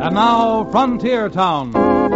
And now, Frontier Town.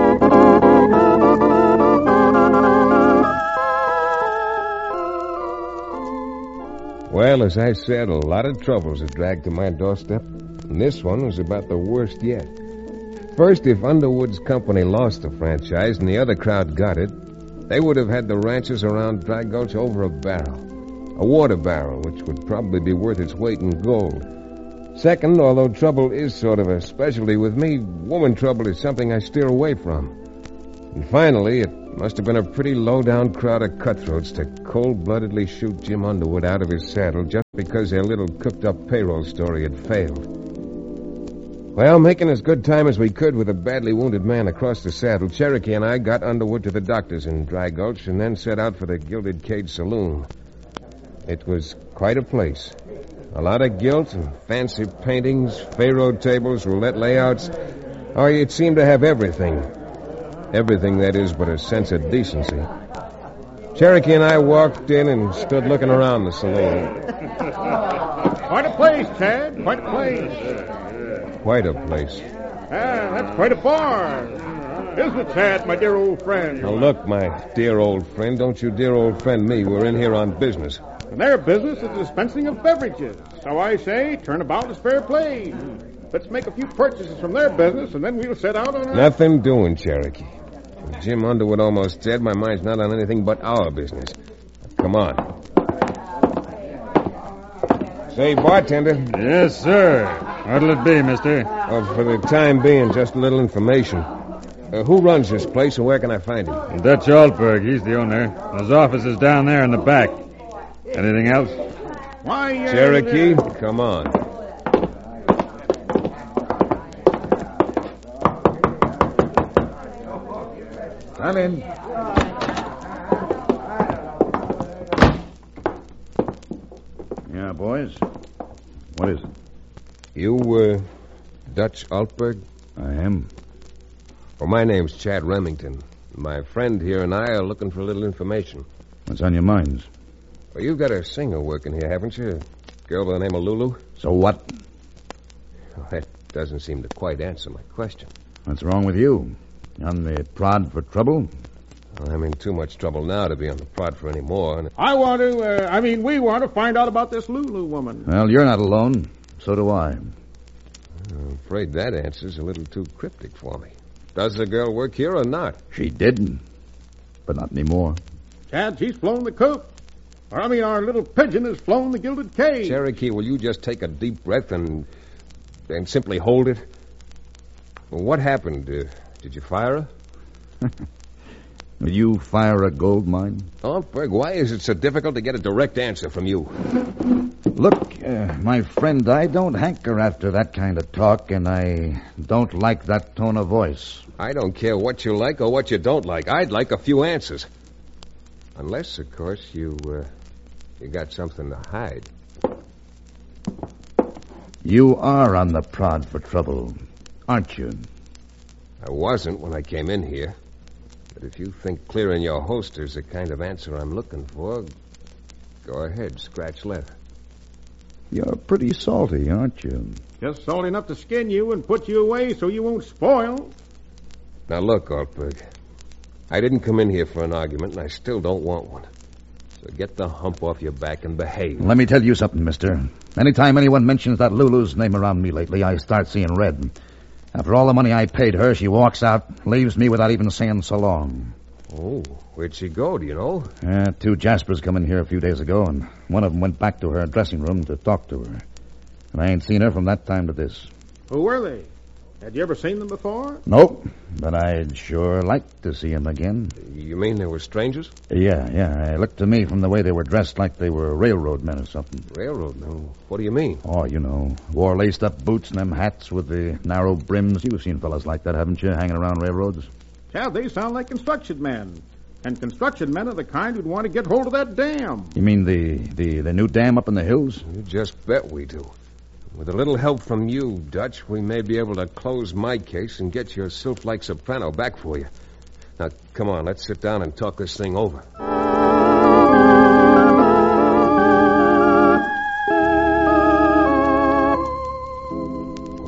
Well, as I said, a lot of troubles had dragged to my doorstep, and this one was about the worst yet. First, if Underwood's company lost the franchise and the other crowd got it, they would have had the ranches around Dry Gulch over a barrel. A water barrel, which would probably be worth its weight in gold. Second, although trouble is sort of a specialty with me, woman trouble is something I steer away from. And finally, it must have been a pretty low-down crowd of cutthroats to cold-bloodedly shoot Jim Underwood out of his saddle just because their little cooked-up payroll story had failed. Well, making as good time as we could with a badly wounded man across the saddle, Cherokee and I got Underwood to the doctor's in Dry Gulch and then set out for the Gilded Cage Saloon. It was quite a place. A lot of gilt and fancy paintings, Pharaoh tables, roulette layouts. Oh, it seemed to have everything. Everything, that is, but a sense of decency. Cherokee and I walked in and stood looking around the saloon. Quite a place, Chad. Quite a place. Quite a place. That's quite a bar. Isn't it, Chad, my dear old friend? Now, look, my dear old friend, don't you dear old friend me. We're in here on business. And their business is dispensing of beverages. So I say, turnabout is fair play. Let's make a few purchases from their business, and then we'll set out on our... Nothing doing, Cherokee. With Jim Underwood almost dead, my mind's not on anything but our business. Come on. Say, bartender. Yes, sir. What'll it be, mister? Oh, for the time being, just a little information. Who runs this place, and where can I find him? Dutch Altberg. He's the owner. His office is down there in the back. Anything else? Why, Cherokee, come on. Come in. Yeah, boys. What is it? You, Dutch Altberg? I am. Well, my name's Chad Remington. My friend here and I are looking for a little information. What's on your minds? Well, you've got a singer working here, haven't you? A girl by the name of Lulu? So what? Well, that doesn't seem to quite answer my question. What's wrong with you? On the prod for trouble? Well, I'm in too much trouble now to be on the prod for any more. And we want to find out about this Lulu woman. Well, you're not alone. So do I. I'm afraid that answer's a little too cryptic for me. Does the girl work here or not? She didn't. But not anymore. Chad, she's flown the coop. Our little pigeon has flown the Gilded Cage. Cherokee, will you just take a deep breath and simply hold it? Well, what happened? Did you fire her? Will you fire a gold mine? Altberg, why is it so difficult to get a direct answer from you? Look, my friend, I don't hanker after that kind of talk, and I don't like that tone of voice. I don't care what you like or what you don't like. I'd like a few answers. Unless, of course, you got something to hide. You are on the prod for trouble, aren't you? I wasn't when I came in here. But if you think clearing your holster's the kind of answer I'm looking for, go ahead, scratch leather. You're pretty salty, aren't you? Just salty enough to skin you and put you away so you won't spoil. Now, look, Altberg. I didn't come in here for an argument, and I still don't want one. So get the hump off your back and behave. Let me tell you something, mister. Anytime anyone mentions that Lulu's name around me lately, I start seeing red. After all the money I paid her, she walks out, leaves me without even saying so long. Oh, where'd she go, do you know? 2 Jaspers come in here a few days ago, and one of them went back to her dressing room to talk to her. And I ain't seen her from that time to this. Who were they? Had you ever seen them before? Nope, but I'd sure like to see them again. You mean they were strangers? Yeah. It looked to me from the way they were dressed like they were railroad men or something. Railroad men? What do you mean? Oh, you know, wore laced-up boots and them hats with the narrow brims. You've seen fellas like that, haven't you, hanging around railroads? Chad, they sound like construction men. And construction men are the kind who'd want to get hold of that dam. You mean the new dam up in the hills? You just bet we do. With a little help from you, Dutch, we may be able to close my case and get your sylph-like soprano back for you. Now, come on, let's sit down and talk this thing over.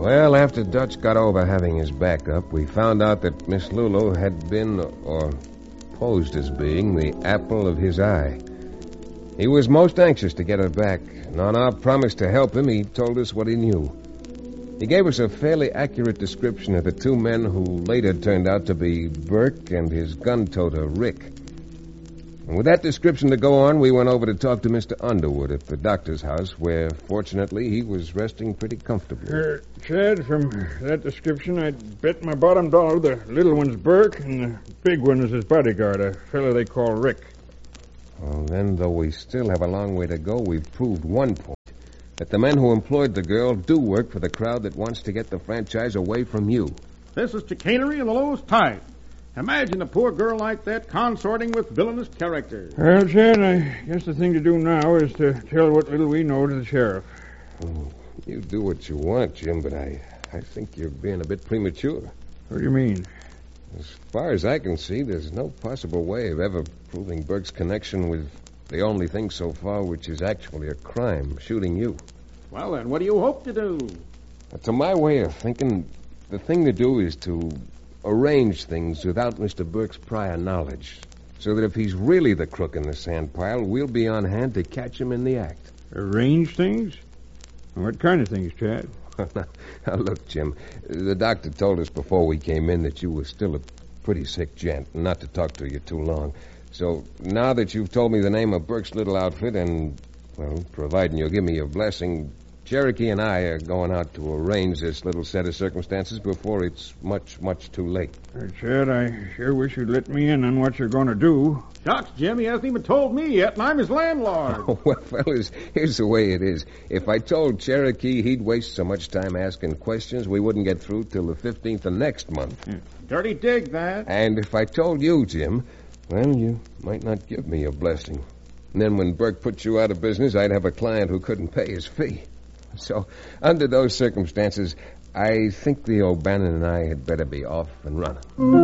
Well, after Dutch got over having his back up, we found out that Miss Lulu had been, or posed as being, the apple of his eye. He was most anxious to get her back, and on our promise to help him, he told us what he knew. He gave us a fairly accurate description of the two men who later turned out to be Burke and his gun-toter, Rick. And with that description to go on, we went over to talk to Mr. Underwood at the doctor's house, where, fortunately, he was resting pretty comfortably. Chad, from that description, I'd bet my bottom dollar the little one's Burke and the big one is his bodyguard, a fellow they call Rick. Well, then, though we still have a long way to go, we've proved one point, that the men who employed the girl do work for the crowd that wants to get the franchise away from you. This is chicanery in the lowest type. Imagine a poor girl like that consorting with villainous characters. Well, Chad, I guess the thing to do now is to tell what little we know to the sheriff. Oh, you do what you want, Jim, but I think you're being a bit premature. What do you mean? As far as I can see, there's no possible way of ever proving Burke's connection with the only thing so far which is actually a crime, shooting you. Well, then, what do you hope to do? To my way of thinking, the thing to do is to arrange things without Mr. Burke's prior knowledge, so that if he's really the crook in the sand pile, we'll be on hand to catch him in the act. Arrange things? What kind of things, Chad? Now, look, Jim, the doctor told us before we came in that you were still a pretty sick gent, and not to talk to you too long. So now that you've told me the name of Burke's little outfit, and, well, providing you'll give me your blessing, Cherokee and I are going out to arrange this little set of circumstances before it's much, much too late. Chad, I sure wish you'd let me in on what you're going to do. Shucks, Jim, he hasn't even told me yet, and I'm his landlord. Oh, well, fellas, here's the way it is. If I told Cherokee he'd waste so much time asking questions, we wouldn't get through till the 15th of next month. Dirty dig, that. And if I told you, Jim, well, you might not give me your blessing. And then when Burke put you out of business, I'd have a client who couldn't pay his fee. So, under those circumstances, I think the O'Bannon and I had better be off and running.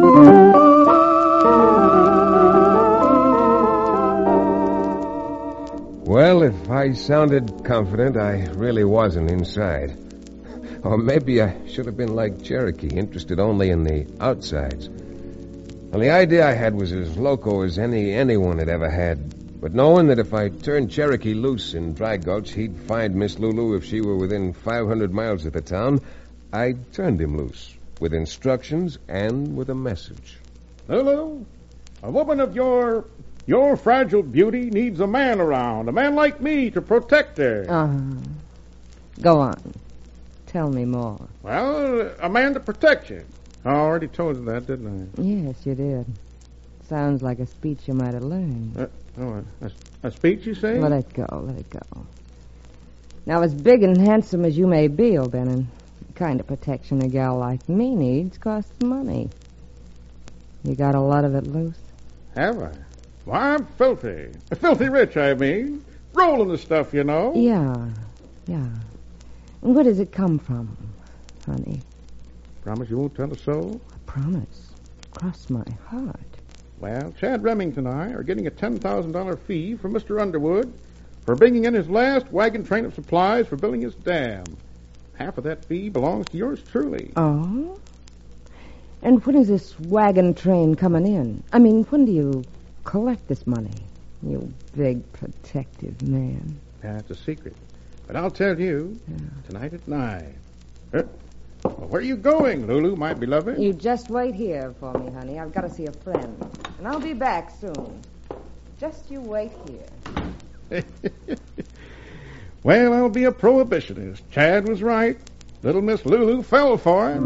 Well, if I sounded confident, I really wasn't inside. Or maybe I should have been like Cherokee, interested only in the outsides. Well, the idea I had was as loco as anyone had ever had. But knowing that if I turned Cherokee loose in Dry Gulch, he'd find Miss Lulu if she were within 500 miles of the town, I turned him loose, with instructions and with a message. Lulu, a woman of your fragile beauty needs a man around, a man like me to protect her. Go on. Tell me more. Well, a man to protect you. I already told you that, didn't I? Yes, you did. Sounds like a speech you might have learned. A speech, you say? Let it go. Now, as big and handsome as you may be, O'Bannon, the kind of protection a gal like me needs costs money. You got a lot of it loose? Have I? Why, I'm filthy. Filthy rich, I mean. Rolling the stuff, you know. Yeah. And where does it come from, honey? Promise you won't tell a soul? I promise. Cross my heart. Well, Chad Remington and I are getting a $10,000 fee from Mr. Underwood for bringing in his last wagon train of supplies for building his dam. Half of that fee belongs to yours truly. Oh? And when is this wagon train coming in? I mean, when do you collect this money? You big protective man. That's a secret. But I'll tell you tonight at 9. Well, where are you going, Lulu, my beloved? You just wait here for me, honey. I've got to see a friend. And I'll be back soon. Just you wait here. Well, I'll be a prohibitionist. Chad was right. Little Miss Lulu fell for it.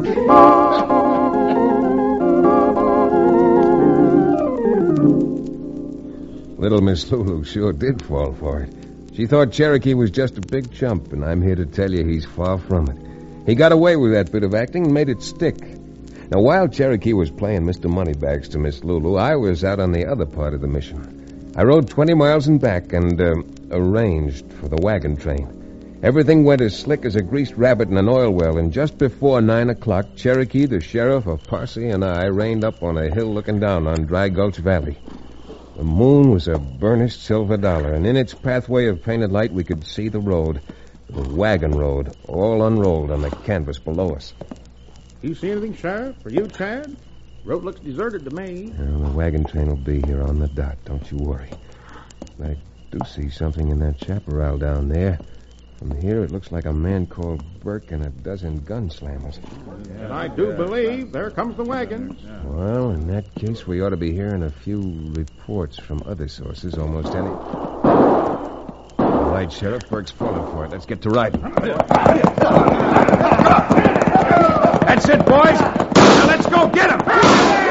Little Miss Lulu sure did fall for it. She thought Cherokee was just a big chump, and I'm here to tell you he's far from it. He got away with that bit of acting and made it stick. Now, while Cherokee was playing Mr. Moneybags to Miss Lulu, I was out on the other part of the mission. I rode 20 miles and back and arranged for the wagon train. Everything went as slick as a greased rabbit in an oil well, and just before 9 o'clock, Cherokee, the sheriff of Parsi, and I reined up on a hill looking down on Dry Gulch Valley. The moon was a burnished silver dollar, and in its pathway of painted light we could see the road. The wagon road, all unrolled on the canvas below us. You see anything, Sheriff? Or you, Chad? Road looks deserted to me. Well, the wagon train will be here on the dot. Don't you worry. I do see something in that chaparral down there. From here, it looks like a man called Burke and a dozen gunslammers. And I do believe there comes the wagon. Well, in that case, we ought to be hearing a few reports from other sources almost any... All right, Sheriff. Burke's falling for it. Let's get to riding. That's it, boys. Now let's go get him.